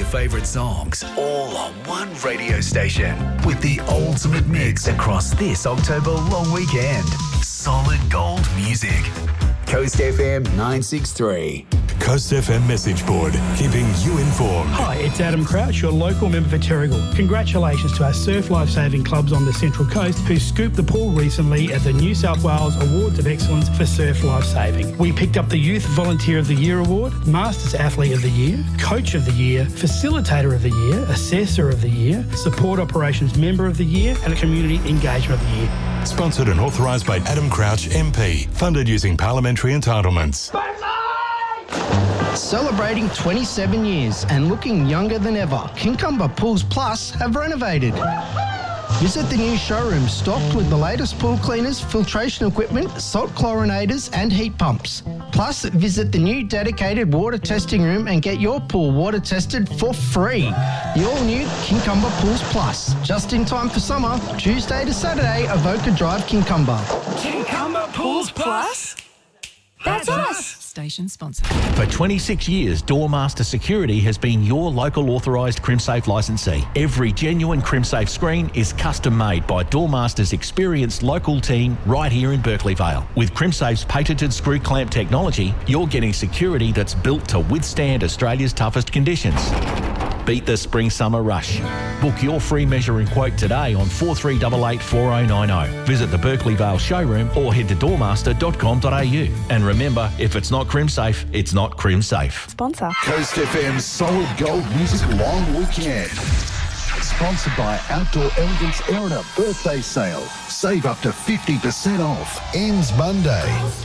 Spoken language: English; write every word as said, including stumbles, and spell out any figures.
favourite songs, all on one radio station. With the ultimate mix across this October long weekend. Solid gold music. Coast F M nine six three. Coast F M message board, keeping you informed. Hi, it's Adam Crouch, your local member for Terrigal. Congratulations to our surf lifesaving clubs on the Central Coast who scooped the pool recently at the New South Wales Awards of Excellence for Surf Lifesaving. We picked up the Youth Volunteer of the Year Award, Masters Athlete of the Year, Coach of the Year, Facilitator of the Year, Assessor of the Year, Support Operations Member of the Year, and Community Engagement of the Year. Sponsored and authorised by Adam Crouch M P. Funded using parliamentary entitlements. Celebrating twenty-seven years and looking younger than ever, Kincumber Pools Plus have renovated. Visit the new showroom stocked with the latest pool cleaners, filtration equipment, salt chlorinators and heat pumps. Plus, visit the new dedicated water testing room and get your pool water tested for free. The all-new Kincumber Pools Plus. Just in time for summer, Tuesday to Saturday, Avoca Drive, Kincumber. Kincumber Pools Plus? That's us. Station sponsor. For twenty-six years, Doormaster Security has been your local authorised CrimSafe licensee. Every genuine CrimSafe screen is custom made by Doormaster's experienced local team right here in Berkeley Vale. With CrimSafe's patented screw clamp technology, you're getting security that's built to withstand Australia's toughest conditions. Beat the spring-summer rush. Book your free measure and quote today on four three eight eight, four oh nine oh. Visit the Berkeley Vale showroom or head to doormaster dot com dot a u. And remember, if it's not CrimSafe, it's not CrimSafe. Sponsor. Coast F M's Solid Gold Music Long Weekend. Sponsored by Outdoor Elegance Erina Birthday Sale. Save up to fifty percent off. Ends Monday.